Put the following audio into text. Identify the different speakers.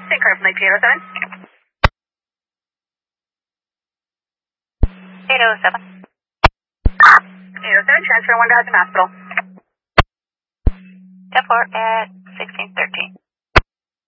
Speaker 1: Take car from Lake 807.
Speaker 2: 807.
Speaker 1: 807, transfer 1 to Hudson Hospital.
Speaker 2: 10-4 at 1613.